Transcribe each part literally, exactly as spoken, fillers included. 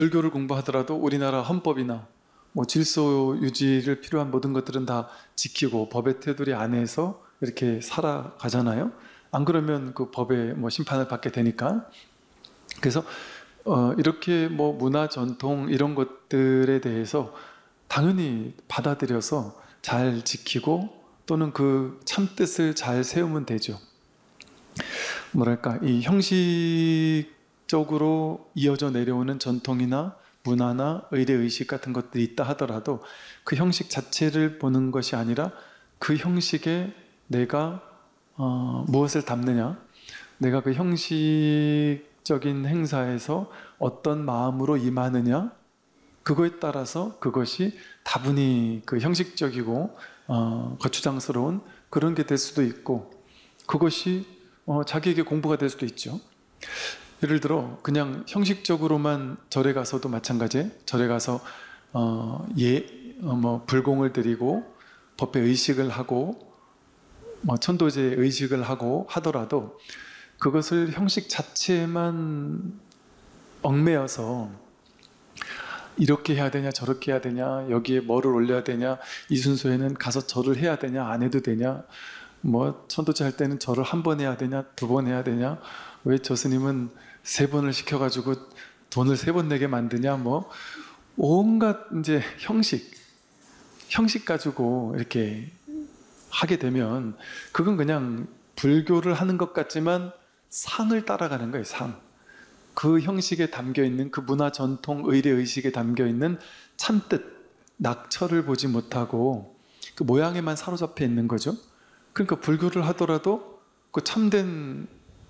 불교를 공부하더라도 우리나라 헌법이나 뭐 질서 유지를 필요한 모든 것들은 다 지키고 법의 테두리 안에서 이렇게 살아가잖아요. 안 그러면 그 법에 뭐 심판을 받게 되니까. 그래서 어 이렇게 뭐 문화 전통 이런 것들에 대해서 당연히 받아들여서 잘 지키고 또는 그 참뜻을 잘 세우면 되죠. 뭐랄까, 이 형식적으로 이어져 내려오는 전통이나 문화나 의례의식 같은 것들이 있다 하더라도 그 형식 자체를 보는 것이 아니라 그 형식에 내가 어, 무엇을 담느냐, 내가 그 형식적인 행사에서 어떤 마음으로 임하느냐, 그거에 따라서 그것이 다분히 그 형식적이고 어, 거추장스러운 그런 게 될 수도 있고, 그것이 어, 자기에게 공부가 될 수도 있죠. 예를 들어 그냥 형식적으로만 절에 가서도 마찬가지예요. 절에 가서 어, 예, 어, 뭐 불공을 드리고 법회 의식을 하고 뭐 천도제 의식을 하고 하더라도 그것을 형식 자체만 얽매여서 이렇게 해야 되냐 저렇게 해야 되냐, 여기에 뭐를 올려야 되냐, 이 순서에는 가서 절을 해야 되냐 안 해도 되냐, 뭐 천도제 할 때는 절을 한 번 해야 되냐 두 번 해야 되냐, 왜 저 스님은 세 번을 시켜가지고 돈을 세 번 내게 만드냐, 뭐 온갖 이제 형식 형식 가지고 이렇게 하게 되면 그건 그냥 불교를 하는 것 같지만 상을 따라가는 거예요. 상. 그 형식에 담겨있는 그 문화 전통 의례의식에 담겨있는 참뜻 낙처를 보지 못하고 그 모양에만 사로잡혀 있는 거죠. 그러니까 불교를 하더라도 그 참된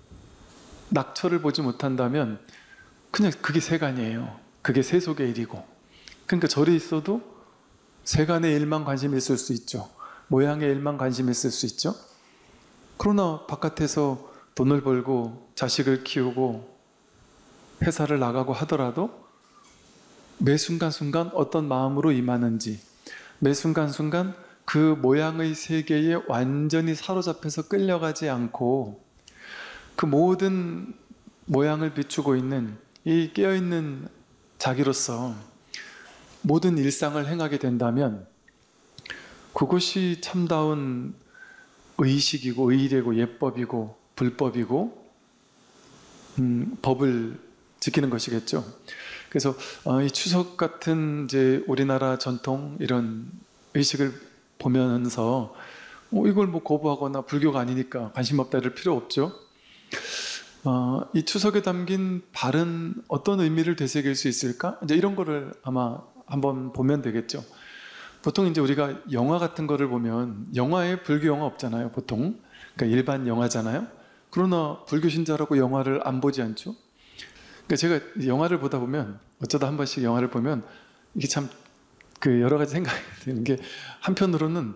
낙처를 보지 못한다면 그냥 그게 세간이에요. 그게 세속의 일이고, 그러니까 절에 있어도 세간의 일만 관심이 있을 수 있죠. 모양의 일만 관심이 있을 수 있죠. 그러나 바깥에서 돈을 벌고 자식을 키우고 회사를 나가고 하더라도 매 순간순간 어떤 마음으로 임하는지, 매 순간순간 그 모양의 세계에 완전히 사로잡혀서 끌려가지 않고 그 모든 모양을 비추고 있는 이 깨어있는 자기로서 모든 일상을 행하게 된다면 그것이 참다운 의식이고 의례고 예법이고 불법이고 음, 법을 지키는 것이겠죠. 그래서 어, 이 추석 같은 이제 우리나라 전통 이런 의식을 보면서 어, 이걸 뭐 거부하거나 불교가 아니니까 관심 없다 이럴 필요 없죠. 어, 이 추석에 담긴 바른 어떤 의미를 되새길 수 있을까? 이제 이런 거를 아마 한번 보면 되겠죠. 보통 이제 우리가 영화 같은 거를 보면 영화에 불교 영화 없잖아요, 보통. 그러니까 일반 영화잖아요. 그러나 불교 신자라고 영화를 안 보지 않죠. 그러니까 제가 영화를 보다 보면 어쩌다 한 번씩 영화를 보면 이게 참 그 여러 가지 생각이 드는 게, 한편으로는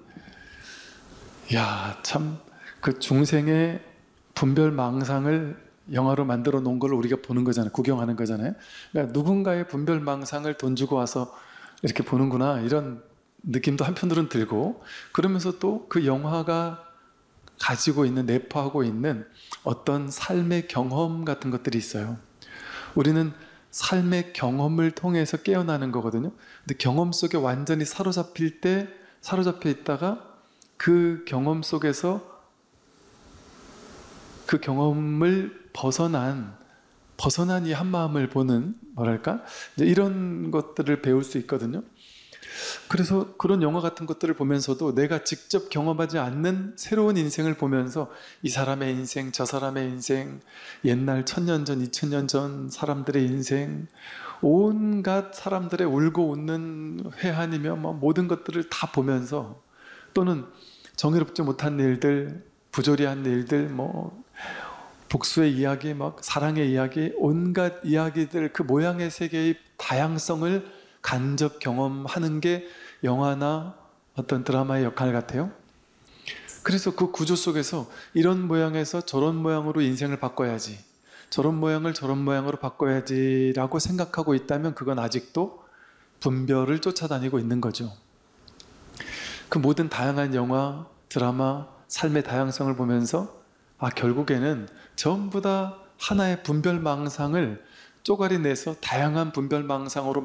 야, 참 그 중생의 분별망상을 영화로 만들어 놓은 걸 우리가 보는 거잖아요. 구경하는 거잖아요. 그러니까 누군가의 분별망상을 돈 주고 와서 이렇게 보는구나, 이런 느낌도 한편으로는 들고, 그러면서 또 그 영화가 가지고 있는, 내포하고 있는 어떤 삶의 경험 같은 것들이 있어요. 우리는 삶의 경험을 통해서 깨어나는 거거든요. 근데 경험 속에 완전히 사로잡힐 때, 사로잡혀 있다가 그 경험 속에서 그 경험을 벗어난, 벗어난 이 한마음을 보는, 뭐랄까? 이제 이런 것들을 배울 수 있거든요. 그래서 그런 영화 같은 것들을 보면서도 내가 직접 경험하지 않는 새로운 인생을 보면서 이 사람의 인생, 저 사람의 인생, 옛날 천년 전, 이천 년 전 사람들의 인생, 온갖 사람들의 울고 웃는 회한이며 뭐 모든 것들을 다 보면서, 또는 정의롭지 못한 일들, 부조리한 일들, 뭐 복수의 이야기, 막 사랑의 이야기, 온갖 이야기들, 그 모양의 세계의 다양성을 간접 경험하는 게 영화나 어떤 드라마의 역할 같아요. 그래서 그 구조 속에서 이런 모양에서 저런 모양으로 인생을 바꿔야지, 저런 모양을 저런 모양으로 바꿔야지 라고 생각하고 있다면 그건 아직도 분별을 쫓아다니고 있는 거죠. 그 모든 다양한 영화, 드라마, 삶의 다양성을 보면서 아, 결국에는 전부 다 하나의 분별망상을 쪼가리 내서 다양한 분별망상으로